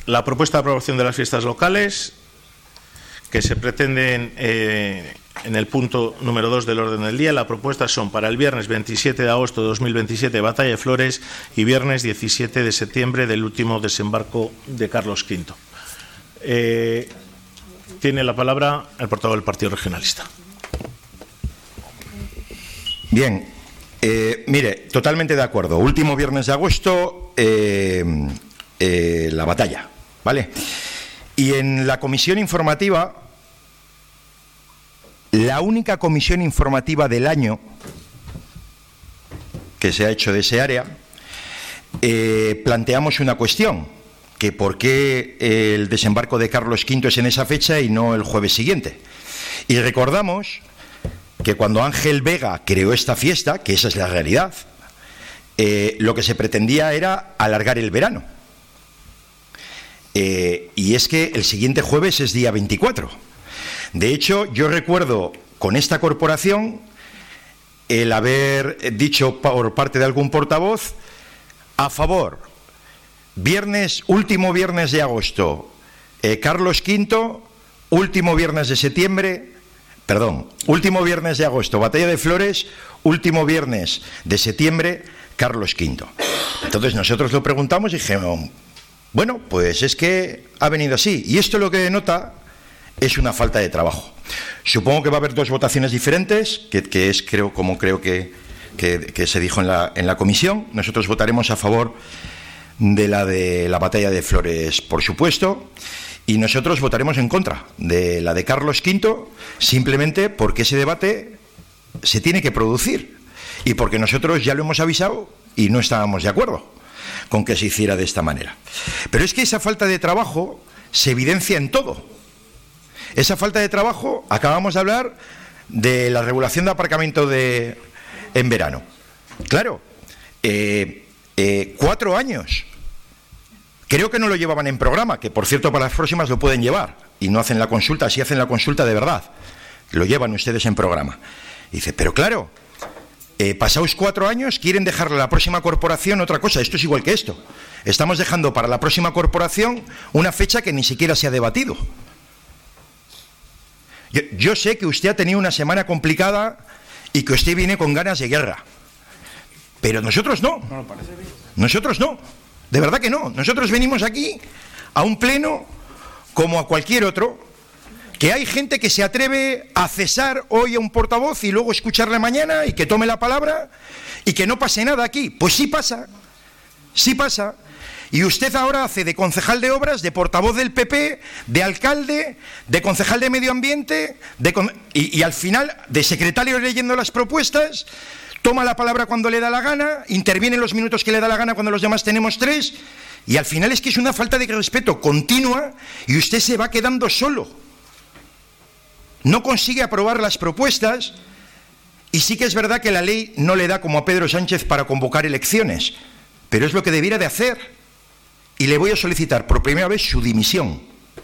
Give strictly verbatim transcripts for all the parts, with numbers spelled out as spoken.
la propuesta de aprobación de las fiestas locales que se pretenden eh, en el punto número dos del orden del día. Las propuestas son para el viernes veintisiete de agosto de dos mil veintisiete, Batalla de Flores, y viernes diecisiete de septiembre del último desembarco de Carlos quinto. Eh, tiene la palabra el portavoz del Partido Regionalista. Bien, eh, mire, totalmente de acuerdo. Último viernes de agosto, eh, eh, la batalla, ¿vale? Y en la comisión informativa, la única comisión informativa del año que se ha hecho de ese área, eh, planteamos una cuestión, que por qué el desembarco de Carlos quinto es en esa fecha y no el jueves siguiente. Y recordamos que cuando Ángel Vega creó esta fiesta, que esa es la realidad, eh, lo que se pretendía era alargar el verano. Eh, y es que el siguiente jueves es día veinticuatro. De hecho, yo recuerdo con esta corporación el haber dicho por parte de algún portavoz a favor, viernes, último viernes de agosto, eh, Carlos quinto, último viernes de septiembre, perdón, último viernes de agosto, Batalla de Flores, último viernes de septiembre, Carlos quinto. Entonces nosotros lo preguntamos y dijimos, bueno, pues es que ha venido así. Y esto lo que denota es una falta de trabajo. Supongo que va a haber dos votaciones diferentes, que, que es, creo, como creo que, que, que se dijo en la, en la comisión. Nosotros votaremos a favor de la de la Batalla de Flores, por supuesto, y nosotros votaremos en contra de la de Carlos quinto, simplemente porque ese debate se tiene que producir y porque nosotros ya lo hemos avisado y no estábamos de acuerdo con que se hiciera de esta manera. Pero es que esa falta de trabajo se evidencia en todo. Esa falta de trabajo, acabamos de hablar de la regulación de aparcamiento de, en verano. Claro, eh, eh, cuatro años. Creo que no lo llevaban en programa, que por cierto para las próximas lo pueden llevar. Y no hacen la consulta, sí hacen la consulta de verdad. Lo llevan ustedes en programa. Y dice, pero claro, eh, pasados cuatro años quieren dejarle a la próxima corporación otra cosa. Esto es igual que esto. Estamos dejando para la próxima corporación una fecha que ni siquiera se ha debatido. Yo, yo sé que usted ha tenido una semana complicada y que usted viene con ganas de guerra. Pero nosotros no. No, parece bien. Nosotros no. De verdad que no. Nosotros venimos aquí a un pleno como a cualquier otro, que hay gente que se atreve a cesar hoy a un portavoz y luego escucharle mañana y que tome la palabra y que no pase nada aquí. Pues sí pasa. Sí pasa. Y usted ahora hace de concejal de obras, de portavoz del P P, de alcalde, de concejal de medio ambiente, de con... y, y al final de secretario leyendo las propuestas, toma la palabra cuando le da la gana, interviene en los minutos que le da la gana cuando los demás tenemos tres, y al final es que es una falta de respeto continua y usted se va quedando solo. No consigue aprobar las propuestas y sí que es verdad que la ley no le da como a Pedro Sánchez para convocar elecciones, pero es lo que debiera de hacer. Y le voy a solicitar por primera vez su dimisión.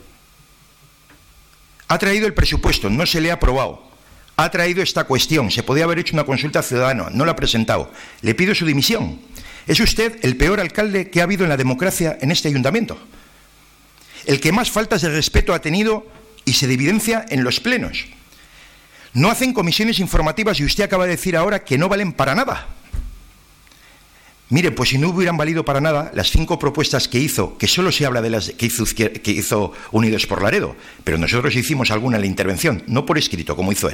Ha traído el presupuesto, no se le ha aprobado. Ha traído esta cuestión, se podía haber hecho una consulta ciudadana, no la ha presentado. Le pido su dimisión. Es usted el peor alcalde que ha habido en la democracia en este ayuntamiento. El que más faltas de respeto ha tenido y se evidencia en los plenos. No hacen comisiones informativas y usted acaba de decir ahora que no valen para nada. Mire, pues si no hubieran valido para nada las cinco propuestas que hizo, que solo se habla de las que hizo, que hizo Unidos por Laredo, pero nosotros hicimos alguna en la intervención, no por escrito, como hizo él.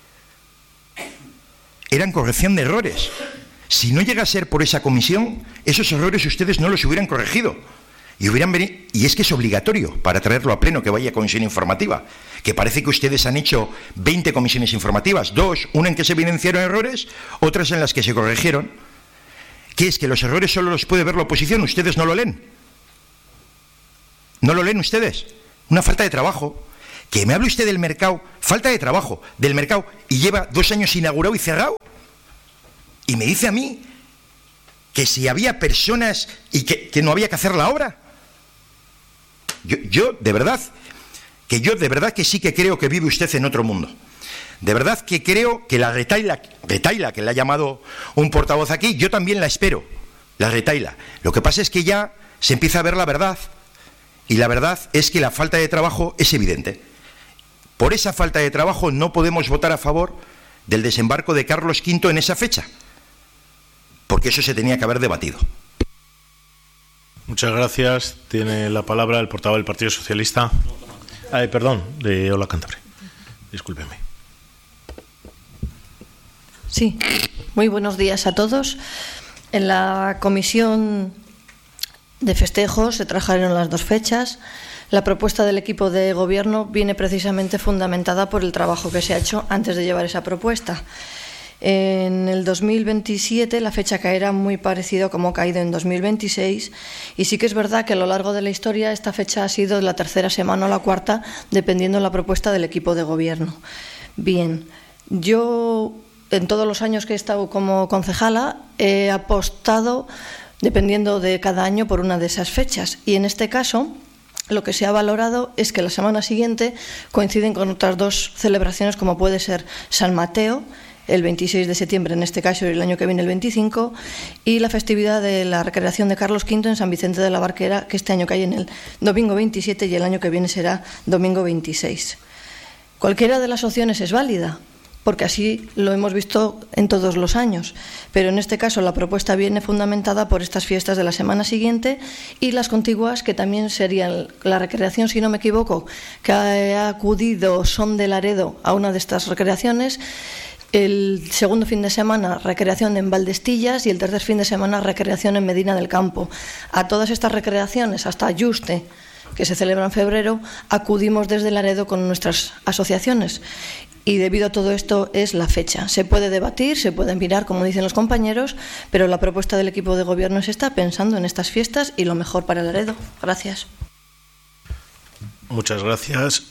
Eran corrección de errores. Si no llega a ser por esa comisión, esos errores ustedes no los hubieran corregido. Y, hubieran venido, y es que es obligatorio para traerlo a pleno que vaya a comisión informativa. Que parece que ustedes han hecho veinte comisiones informativas, dos, una en que se evidenciaron errores, otras en las que se corrigieron. ¿Qué es? ¿Que los errores solo los puede ver la oposición? ¿Ustedes no lo leen? ¿No lo leen ustedes? Una falta de trabajo. Que me hable usted del mercado, falta de trabajo, del mercado, y lleva dos años inaugurado y cerrado. Y me dice a mí que si había personas y que, que no había que hacer la obra. Yo, yo, de verdad, que yo de verdad que sí que creo que vive usted en otro mundo. De verdad que creo que la retaila, retaila que le ha llamado un portavoz aquí, yo también la espero, la retaila. Lo que pasa es que ya se empieza a ver la verdad Y la verdad es que la falta de trabajo es evidente. Por esa falta de trabajo no podemos votar a favor del desembarco de Carlos quinto en esa fecha, porque eso se tenía que haber debatido. Muchas gracias. Tiene la palabra el portavoz del Partido Socialista. Ay, perdón, de Ola Cantabria. Discúlpeme. Sí, muy buenos días a todos. En la comisión de festejos se trabajaron las dos fechas. La propuesta del equipo de gobierno viene precisamente fundamentada por el trabajo que se ha hecho antes de llevar esa propuesta. En el dos mil veintisiete la fecha caerá muy parecido como ha caído en dos mil veintiséis, y sí que es verdad que a lo largo de la historia esta fecha ha sido la tercera semana o la cuarta, dependiendo de la propuesta del equipo de gobierno. Bien, yo en todos los años que he estado como concejala he apostado, dependiendo de cada año, por una de esas fechas, y en este caso lo que se ha valorado es que la semana siguiente coinciden con otras dos celebraciones, como puede ser San Mateo, el veintiséis de septiembre en este caso, y el año que viene el veinticinco, y la festividad de la recreación de Carlos quinto en San Vicente de la Barquera, que este año cae en el domingo veintisiete y el año que viene será domingo veintiséis. Cualquiera de las opciones es válida, porque así lo hemos visto en todos los años, pero en este caso la propuesta viene fundamentada por estas fiestas de la semana siguiente y las contiguas, que también serían la recreación, si no me equivoco, que ha acudido Son de Laredo a una de estas recreaciones. El segundo fin de semana, recreación en Valdestillas, y el tercer fin de semana, recreación en Medina del Campo. A todas estas recreaciones, hasta Yuste, que se celebra en febrero, acudimos desde Laredo con nuestras asociaciones. Y debido a todo esto es la fecha. Se puede debatir, se puede mirar, como dicen los compañeros, pero la propuesta del equipo de gobierno es esta, pensando en estas fiestas y lo mejor para Laredo. Gracias. Muchas gracias.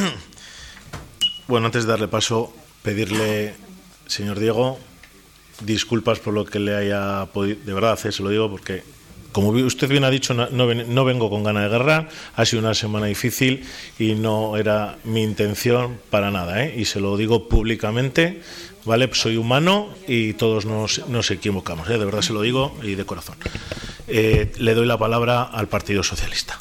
Bueno, antes de darle paso, pedirle, señor Diego, disculpas por lo que le haya podido, de verdad, eh, se lo digo porque, como usted bien ha dicho, no, no vengo con gana de guerra, ha sido una semana difícil y no era mi intención para nada, ¿eh? Y se lo digo públicamente, ¿vale? Soy humano y todos nos, nos equivocamos, ¿eh? De verdad se lo digo y de corazón. Eh, le doy la palabra al Partido Socialista.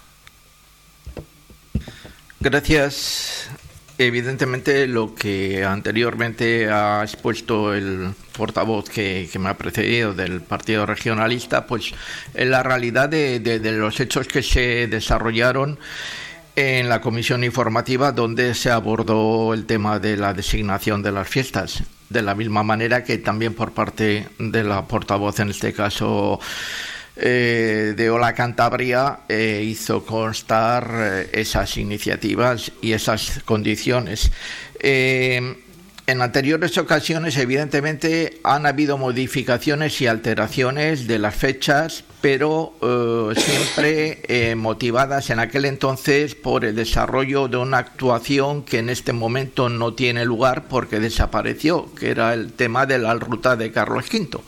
Gracias. Evidentemente, lo que anteriormente ha expuesto el portavoz que, que me ha precedido del Partido Regionalista, pues es la realidad de, de, de los hechos que se desarrollaron en la comisión informativa, donde se abordó el tema de la designación de las fiestas, de la misma manera que también por parte de la portavoz, en este caso Eh, de Ola Cantabria, eh, hizo constar eh, esas iniciativas y esas condiciones. Eh, en anteriores ocasiones, evidentemente, han habido modificaciones y alteraciones de las fechas, pero eh, siempre eh, motivadas en aquel entonces por el desarrollo de una actuación que en este momento no tiene lugar porque desapareció, que era el tema de la ruta de Carlos quinto.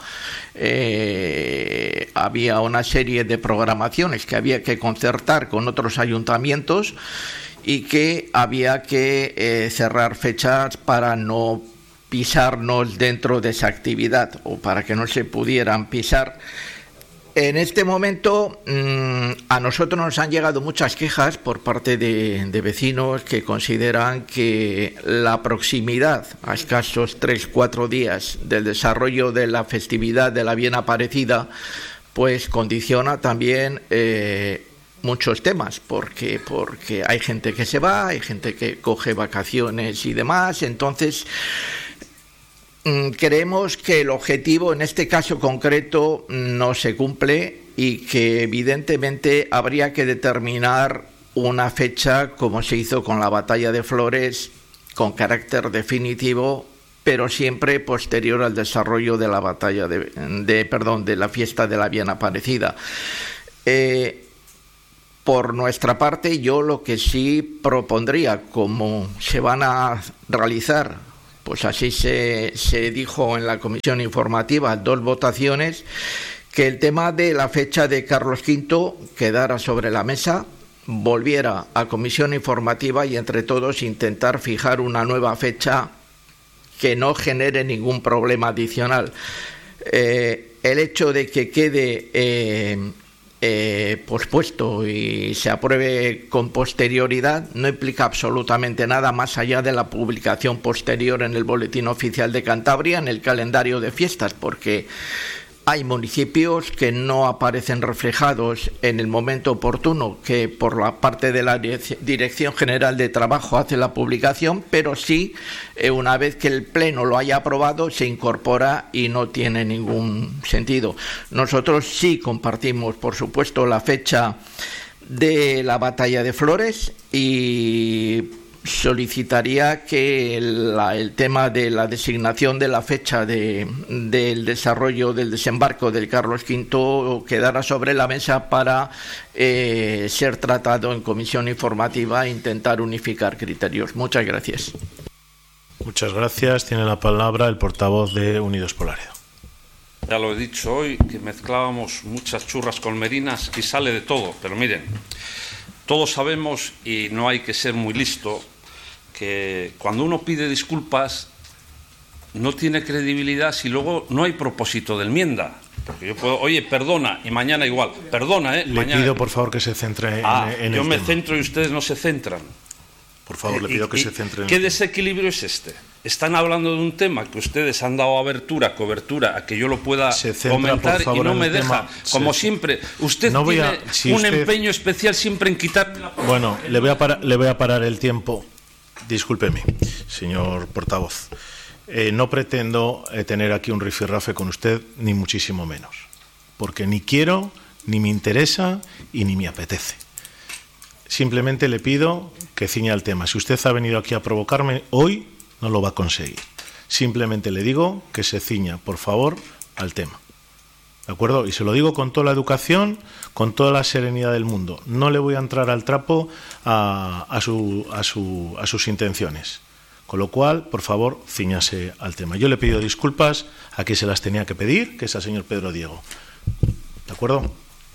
Eh, había una serie de programaciones que había que concertar con otros ayuntamientos y que había que eh, cerrar fechas para no pisarnos dentro de esa actividad o para que no se pudieran pisar. En este momento mmm, a nosotros nos han llegado muchas quejas por parte de, de vecinos que consideran que la proximidad a escasos tres cuatro días del desarrollo de la festividad de la Bien Aparecida pues condiciona también eh, muchos temas, porque, porque hay gente que se va, hay gente que coge vacaciones y demás. Entonces creemos que el objetivo en este caso concreto no se cumple y que evidentemente habría que determinar una fecha, como se hizo con la Batalla de Flores, con carácter definitivo, pero siempre posterior al desarrollo de la batalla de, de perdón, de la fiesta de la Bien Aparecida. Eh, por nuestra parte, yo lo que sí propondría, como se van a realizar, pues así se, se dijo en la comisión informativa, dos votaciones, que el tema de la fecha de Carlos quinto quedara sobre la mesa, volviera a comisión informativa y entre todos intentar fijar una nueva fecha que no genere ningún problema adicional. Eh, el hecho de que quede eh, eh, pospuesto y se apruebe con posterioridad no implica absolutamente nada más allá de la publicación posterior en el Boletín Oficial de Cantabria en el calendario de fiestas, porque hay municipios que no aparecen reflejados en el momento oportuno, que por la parte de la Dirección General de Trabajo hace la publicación, pero sí, eh, una vez que el Pleno lo haya aprobado, se incorpora y no tiene ningún sentido. Nosotros sí compartimos, por supuesto, la fecha de la Batalla de Flores y solicitaría que la, el tema de la designación de la fecha de, del desarrollo del desembarco del Carlos quinto quedara sobre la mesa para eh, ser tratado en comisión informativa e intentar unificar criterios. Muchas gracias. Muchas gracias. Tiene la palabra el portavoz de Unidos por Laredo. Ya lo he dicho hoy, que mezclábamos muchas churras con merinas y sale de todo. Pero miren, todos sabemos, y no hay que ser muy listo, que cuando uno pide disculpas no tiene credibilidad si luego no hay propósito de enmienda. Porque yo puedo, oye, perdona, y mañana igual. Perdona, ¿eh? Le mañana... pido, por favor, que se centre ah, en, en yo el me tema. centro y ustedes no se centran. Por favor, le pido que se centre en ¿Qué el tema. desequilibrio es este? Están hablando de un tema que ustedes han dado abertura, cobertura, a que yo lo pueda centra, comentar por favor, y no en me el deja. tema. Como Se... siempre, usted no voy tiene a... si un usted... empeño especial siempre en quitarme la... Bueno, le voy a parar, le voy a parar el tiempo. Discúlpeme, señor portavoz. Eh, no pretendo eh, tener aquí un rifirrafe con usted, ni muchísimo menos. Porque ni quiero, ni me interesa y ni me apetece. Simplemente le pido que ciña el tema. Si usted ha venido aquí a provocarme, hoy no lo va a conseguir. Simplemente le digo que se ciña, por favor, al tema. ¿De acuerdo? Y se lo digo con toda la educación, con toda la serenidad del mundo. No le voy a entrar al trapo a, a, su, a, su, a sus intenciones. Con lo cual, por favor, ciñase al tema. Yo le pido disculpas a quien se las tenía que pedir, que es al señor Pedro Diego. ¿De acuerdo?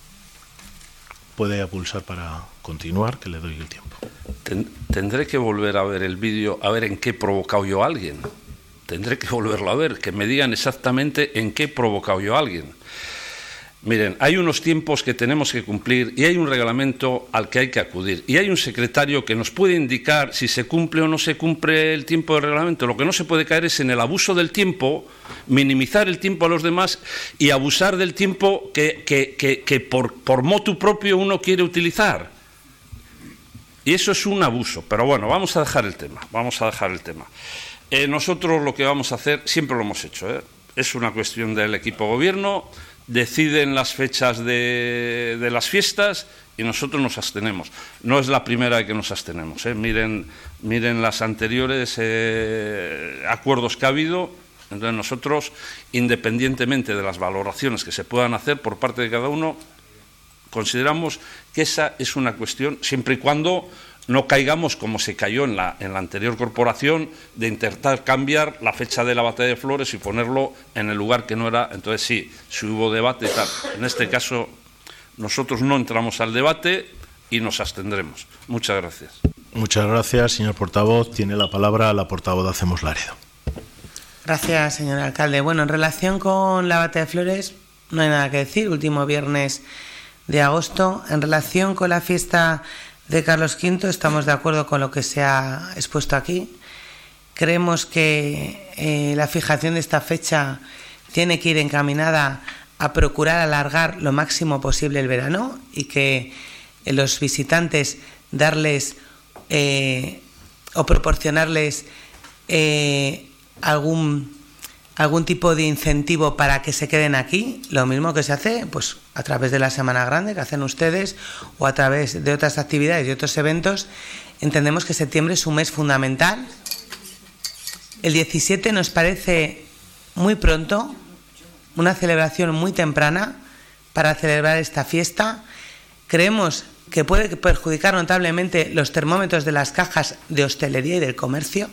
Puede pulsar para continuar, que le doy el tiempo. Ten, tendré que volver a ver el vídeo, a ver en qué he provocado yo a alguien. Tendré que volverlo a ver, que me digan exactamente en qué he provocado yo a alguien. Miren, hay unos tiempos que tenemos que cumplir y hay un reglamento al que hay que acudir. Y hay un secretario que nos puede indicar si se cumple o no se cumple el tiempo del reglamento. Lo que no se puede caer es en el abuso del tiempo, minimizar el tiempo a los demás y abusar del tiempo que, que, que, que por, por motu propio uno quiere utilizar. Y eso es un abuso. Pero bueno, vamos a dejar el tema, vamos a dejar el tema. Eh, nosotros lo que vamos a hacer, siempre lo hemos hecho, ¿eh? Es una cuestión del equipo gobierno, deciden las fechas de, de las fiestas y nosotros nos abstenemos. No es la primera que nos abstenemos, ¿eh? Miren, miren las anteriores eh, acuerdos que ha habido. Entonces nosotros, independientemente de las valoraciones que se puedan hacer por parte de cada uno, consideramos que esa es una cuestión, siempre y cuando no caigamos como se cayó en la, en la anterior corporación, de intentar cambiar la fecha de la Batalla de Flores y ponerlo en el lugar que no era. Entonces sí, si hubo debate y tal. En este caso, nosotros no entramos al debate y nos abstendremos. Muchas gracias. Muchas gracias, señor portavoz. Tiene la palabra la portavoz de Hacemos Laredo. Gracias, señor alcalde. Bueno, en relación con la Batalla de Flores, no hay nada que decir. Último viernes de agosto. En relación con la fiesta de Carlos quinto, estamos de acuerdo con lo que se ha expuesto aquí. Creemos que eh, la fijación de esta fecha tiene que ir encaminada a procurar alargar lo máximo posible el verano y que eh, los visitantes darles eh, o proporcionarles eh, algún algún tipo de incentivo para que se queden aquí, lo mismo que se hace pues a través de la Semana Grande que hacen ustedes o a través de otras actividades y otros eventos. Entendemos que septiembre es un mes fundamental. El diecisiete nos parece muy pronto, una celebración muy temprana para celebrar esta fiesta. Creemos que puede perjudicar notablemente los termómetros de las cajas de hostelería y del comercio.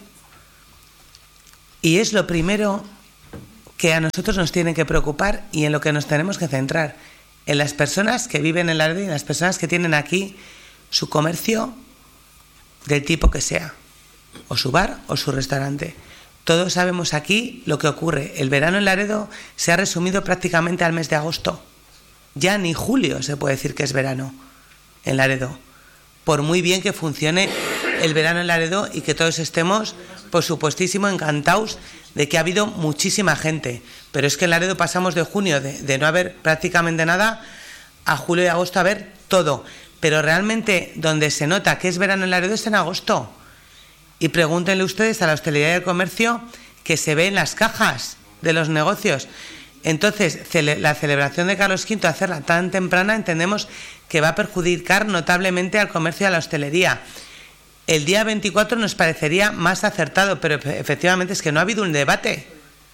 Y es lo primero que a nosotros nos tiene que preocupar y en lo que nos tenemos que centrar, en las personas que viven en Laredo y en las personas que tienen aquí su comercio del tipo que sea, o su bar o su restaurante. Todos sabemos aquí lo que ocurre. El verano en Laredo se ha resumido prácticamente al mes de agosto. ya ni julio se puede decir que es verano en Laredo, por muy bien que funcione el verano en Laredo y que todos estemos, por supuestísimo, encantados de que ha habido muchísima gente. Pero es que en Laredo pasamos de junio de, de no haber prácticamente nada a julio y agosto a ver todo. Pero realmente donde se nota que es verano en Laredo es en agosto. Y pregúntenle ustedes a la hostelería y al comercio que se ve en las cajas de los negocios. Entonces, cele- la celebración de Carlos quinto, hacerla tan temprana, entendemos que va a perjudicar notablemente al comercio y a la hostelería. El día veinticuatro nos parecería más acertado, pero efectivamente es que no ha habido un debate.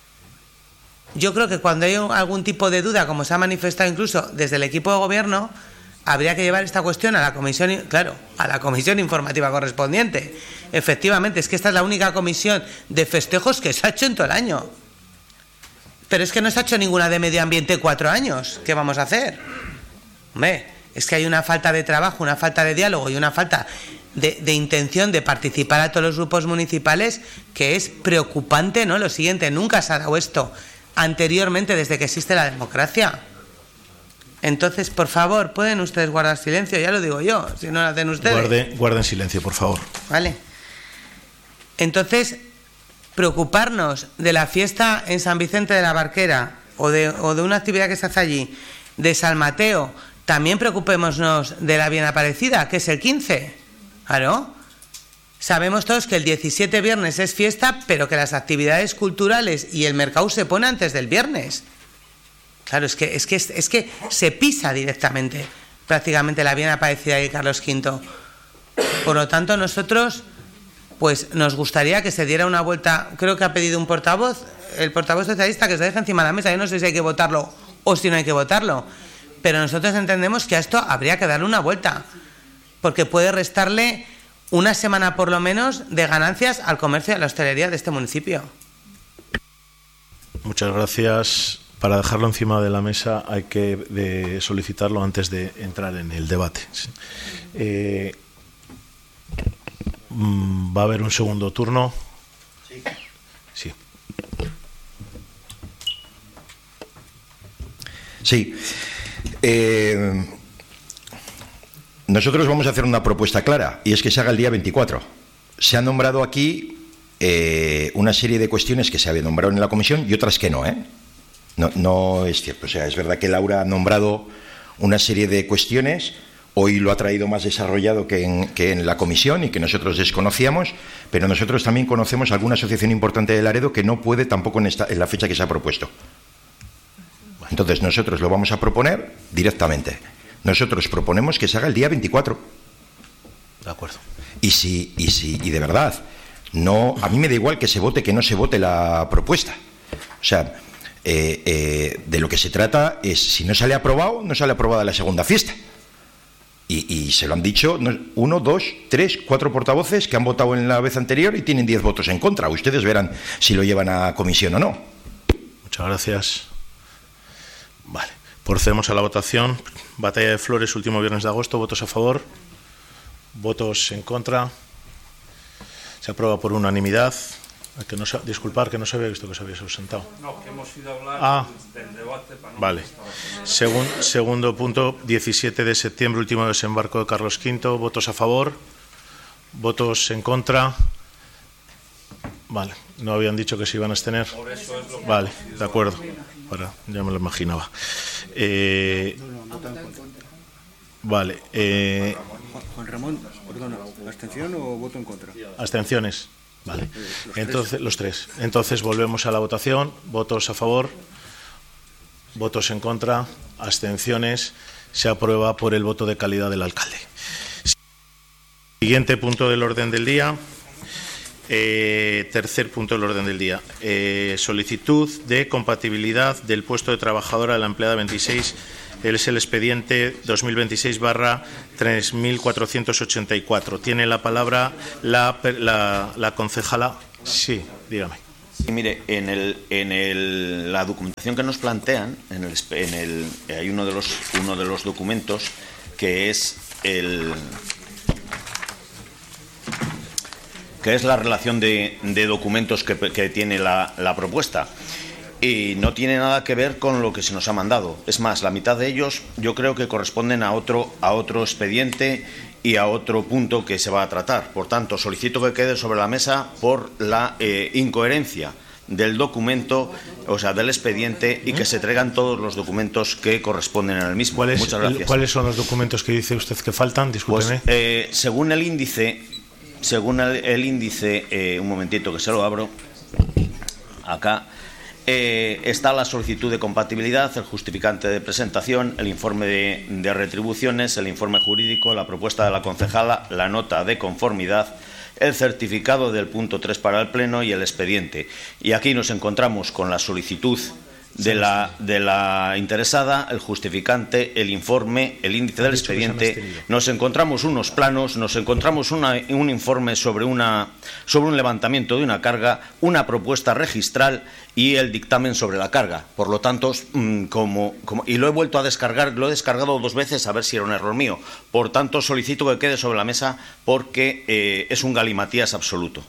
Yo creo que cuando hay algún tipo de duda, como se ha manifestado incluso desde el equipo de gobierno, habría que llevar esta cuestión a la comisión, claro, a la comisión informativa correspondiente. Efectivamente, es que esta es la única comisión de festejos que se ha hecho en todo el año. Pero es que no se ha hecho ninguna de medio ambiente cuatro años. ¿Qué vamos a hacer? Hombre, es que hay una falta de trabajo, una falta de diálogo y una falta de, de intención de participar a todos los grupos municipales que es preocupante, ¿no? Lo siguiente, nunca se ha dado esto anteriormente desde que existe la democracia. Entonces, por favor, pueden ustedes guardar silencio, ya lo digo yo, si no lo hacen ustedes. Guarde, guarden silencio, por favor. Vale. Entonces, preocuparnos de la fiesta en San Vicente de la Barquera o de, o de una actividad que se hace allí, de San Mateo, también preocupémonos de la Bien Aparecida, que es el quince. Claro. Sabemos todos que el diecisiete viernes es fiesta, pero que las actividades culturales y el mercado se pone antes del viernes. Claro, es que, es que, es que se pisa directamente prácticamente la Bien Aparecida y Carlos quinto. Por lo tanto, nosotros pues nos gustaría que se diera una vuelta. Creo que ha pedido un portavoz, el portavoz socialista, que se deje encima de la mesa. Yo no sé si hay que votarlo o si no hay que votarlo, pero nosotros entendemos que a esto habría que darle una vuelta, porque puede restarle una semana por lo menos de ganancias al comercio y a la hostelería de este municipio. Muchas gracias. Para dejarlo encima de la mesa hay que de solicitarlo antes de entrar en el debate. Eh, ¿Va a haber un segundo turno? Sí. Sí. Sí. Eh, nosotros vamos a hacer una propuesta clara, y es que se haga el día veinticuatro. Se han nombrado aquí eh, una serie de cuestiones que se habían nombrado en la comisión y otras que no, ¿eh? No, no es cierto. O sea, es verdad que Laura ha nombrado una serie de cuestiones, hoy lo ha traído más desarrollado que en, que en la comisión y que nosotros desconocíamos, pero nosotros también conocemos alguna asociación importante de Laredo que no puede tampoco en, esta, en la fecha que se ha propuesto. Entonces nosotros lo vamos a proponer directamente. Nosotros proponemos que se haga el día veinticuatro. De acuerdo. Y si, y si, y de verdad, no, a mí me da igual que se vote, que no se vote la propuesta. O sea, eh, eh, de lo que se trata es, si no sale aprobado, no sale aprobada la segunda fiesta. Y, y se lo han dicho uno, dos, tres, cuatro portavoces que han votado en la vez anterior y tienen diez votos en contra. Ustedes verán si lo llevan a comisión o no. Muchas gracias. Vale, procedemos a la votación. Batalla de Flores, último viernes de agosto. ¿Votos a favor? ¿Votos en contra? Se aprueba por unanimidad. Que no se, disculpar, que no se había visto que se había ausentado. No, que hemos ido a hablar ah, del debate. Para no vale. Segun, segundo punto, diecisiete de septiembre, último desembarco de Carlos quinto. ¿Votos a favor? ¿Votos en contra? Vale, no habían dicho que se iban a abstener. Por eso es lo que vale, de acuerdo. Para, ya me lo imaginaba. Eh, vale. Eh, Juan Ramón, perdona, ¿abstención o voto en contra? Abstenciones. Vale. Entonces, los tres. Entonces volvemos a la votación. Votos a favor. Votos en contra. Abstenciones. Se aprueba por el voto de calidad del alcalde. Siguiente punto del orden del día. Eh, tercer punto del orden del día. Eh, solicitud de compatibilidad del puesto de trabajadora de la empleada veintiséis. Es el expediente dos mil veintiséis barra tres mil cuatrocientos ochenta y cuatro. Tiene la palabra la, la, la concejala. Sí, dígame. Sí, mire, en, el, en el, la documentación que nos plantean, en el, en el, hay uno de, los, uno de los documentos que es el que es la relación de, de documentos que, que tiene la, la propuesta. y no tiene nada que ver con lo que se nos ha mandado. Es más, la mitad de ellos yo creo que corresponden a otro, a otro expediente y a otro punto que se va a tratar. Por tanto, solicito que quede sobre la mesa por la eh, incoherencia del documento, o sea, del expediente, y que se traigan todos los documentos que corresponden en el mismo. ¿Cuál es, Muchas gracias. ¿Cuáles son los documentos que dice usted que faltan? Discúlpeme. Pues, eh, según el índice, según el, el índice, eh, un momentito que se lo abro, acá, eh, está la solicitud de compatibilidad, el justificante de presentación, el informe de, de retribuciones, el informe jurídico, la propuesta de la concejala, la nota de conformidad, el certificado del punto tres para el Pleno y el expediente. Y aquí nos encontramos con la solicitud de la, de la interesada, el justificante, el informe, el índice del expediente. Nos encontramos unos planos, nos encontramos una, un informe sobre, una, sobre un levantamiento de una carga, una propuesta registral y el dictamen sobre la carga. Por lo tanto, como, como, y lo he vuelto a descargar, lo he descargado dos veces a ver si era un error mío. Por tanto, solicito que quede sobre la mesa porque eh, es un galimatías absoluto.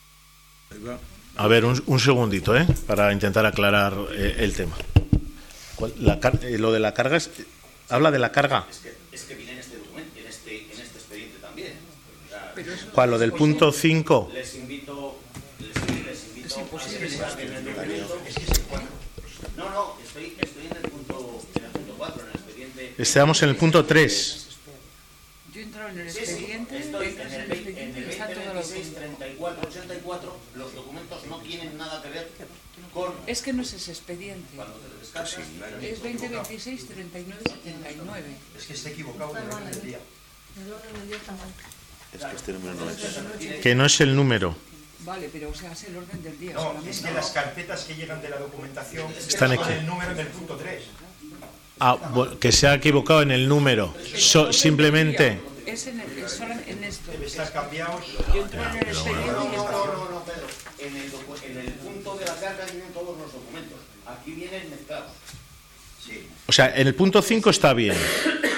A ver, un, un segundito, ¿eh? Para intentar aclarar eh, el tema. La, eh, lo de la carga, es, ¿habla de la carga? Es que, es que viene en este documento, en este, en este expediente también. O sea, ¿cuál? ¿Lo del punto cinco? Les invito... Les, les invito es imposible. No, no, estoy, estoy en el punto en el punto cuatro, en el expediente... Estamos en el punto tres. Yo he entrado en el expediente, sí, estoy en el, el expediente en el está todo veintiséis, treinta y cuatro, ochenta y cuatro, los documentos no tienen nada que ver con... Es que no es ese expediente. Es veinte veintiséis, treinta y nueve, setenta y nueve. Es que está equivocado en el orden del día. Es que este número no es... Que no es el número. Vale, pero o sea, es el orden del día. No, solamente. es que las carpetas que llegan de la documentación están son aquí. el número del punto tres. Ah, bueno, que se ha equivocado en el número. So, simplemente... Es en, el, es solo en esto. Debe estar cambiado. Yo entré en el expediente No, y no, está. no, no, no, Pedro. En el, en el punto de la carga vienen todos los documentos. Aquí vienen mezclados. Sí. O sea, en el punto cinco está bien.